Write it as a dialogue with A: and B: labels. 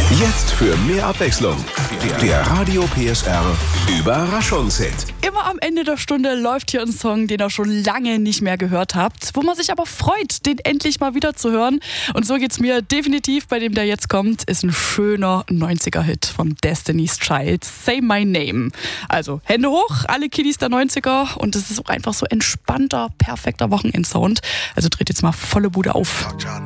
A: Jetzt für mehr Abwechslung. Der Radio PSR Überraschungshit.
B: Immer am Ende der Stunde läuft hier ein Song, den ihr schon lange nicht mehr gehört habt, wo man sich aber freut, den endlich mal wieder zu hören. Und so geht's mir definitiv bei dem, der jetzt kommt. Ist ein schöner 90er-Hit von Destiny's Child, Say My Name. Also Hände hoch, alle Kiddies der 90er. Und es ist auch einfach so entspannter, perfekter Wochenendsound. Also dreht jetzt mal volle Bude auf.